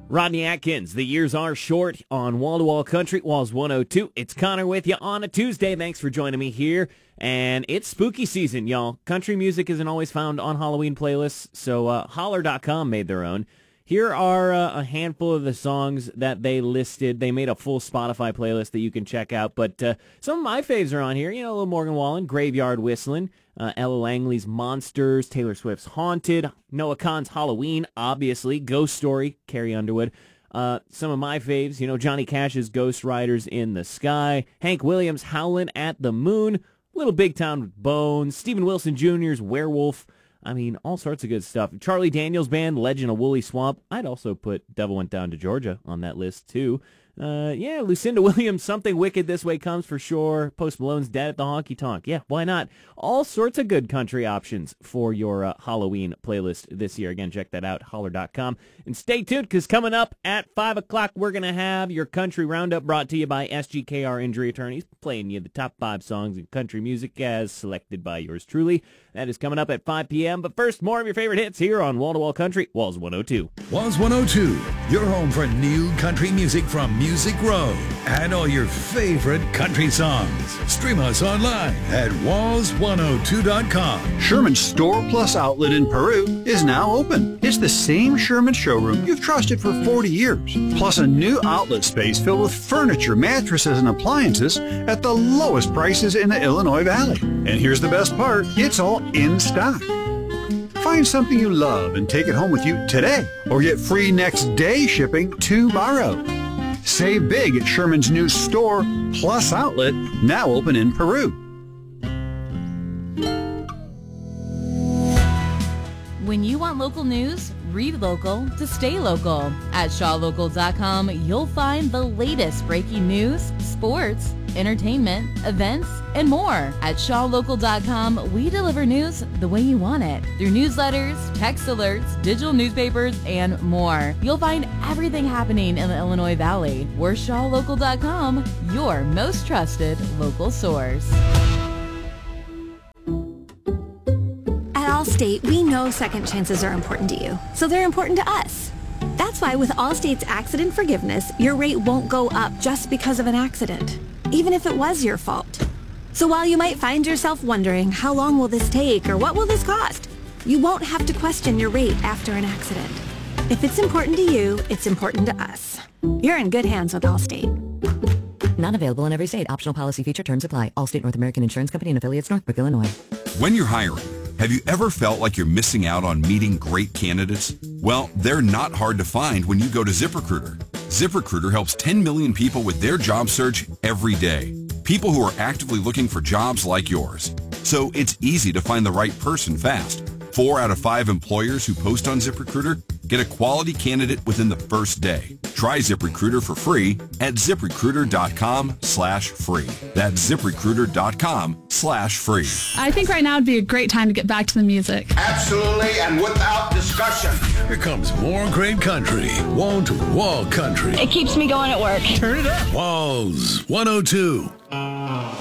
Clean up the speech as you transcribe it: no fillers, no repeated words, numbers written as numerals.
Rodney Atkins, The Years Are Short on Wall to Wall Country, Walls 102. It's Connor with you on a Tuesday. Thanks for joining me here. And it's spooky season, y'all. Country music isn't always found on Halloween playlists, so Holler.com made their own. Here are a handful of the songs that they listed. They made a full Spotify playlist that you can check out, but some of my faves are on here. You know, a little Morgan Wallen, Graveyard Whistling, Ella Langley's Monsters, Taylor Swift's Haunted, Noah Kahan's Halloween, obviously, Ghost Story, Carrie Underwood. Some of my faves, you know, Johnny Cash's Ghost Riders in the Sky, Hank Williams' Howlin' at the Moon, Little Big Town with Bones, Stephen Wilson Jr.'s Werewolf. I mean, all sorts of good stuff. Charlie Daniels Band, Legend of Woolly Swamp. I'd also put Devil Went Down to Georgia on that list, too. Lucinda Williams, Something Wicked This Way Comes for sure. Post Malone's Dead at the Honky Tonk. Yeah, why not? All sorts of good country options for your Halloween playlist this year. Again, check that out, holler.com. And stay tuned, because coming up at 5 o'clock, we're going to have your Country Roundup brought to you by SGKR Injury Attorneys, playing you the top 5 songs in country music as selected by yours truly. That is coming up at 5 p.m. But first, more of your favorite hits here on Wall to Wall Country, Walls 102. Walls 102, your home for new country music from Music Row and all your favorite country songs. Stream us online at walls102.com. Sherman's Store Plus outlet in Peru is now open. It's the same Sherman showroom you've trusted for 40 years, plus a new outlet space filled with furniture, mattresses, and appliances at the lowest prices in the Illinois Valley. And here's the best part, it's all in stock. Find something you love and take it home with you today, or get free next day shipping to borrow. Save big at Sherman's new Store Plus outlet, now open in Peru. When you want local news, read local to stay local. At ShawLocal.com, you'll find the latest breaking news, sports, entertainment, events, and more. At ShawLocal.com, we deliver news the way you want it, through newsletters, text alerts, digital newspapers, and more. You'll find everything happening in the Illinois Valley. We're ShawLocal.com, your most trusted local source. At Allstate, we know second chances are important to you, so they're important to us. That's why with Allstate's accident forgiveness, your rate won't go up just because of an accident, even if it was your fault. So while you might find yourself wondering, how long will this take or what will this cost? You won't have to question your rate after an accident. If it's important to you, it's important to us. You're in good hands with Allstate. Not available in every state. Optional policy feature. Terms apply. Allstate North American Insurance Company and affiliates, Northbrook, Illinois. When you're hiring, have you ever felt like you're missing out on meeting great candidates? Well, they're not hard to find when you go to ZipRecruiter. ZipRecruiter helps 10 million people with their job search every day. People who are actively looking for jobs like yours. So it's easy to find the right person fast. 4 out of 5 employers who post on ZipRecruiter get a quality candidate within the first day. Try ZipRecruiter for free at ZipRecruiter.com/free. That's ZipRecruiter.com/free. I think right now would be a great time to get back to the music. Absolutely, and without discussion. Here comes more great country. Wall to Wall Country. It keeps me going at work. Turn it up. Walls 102.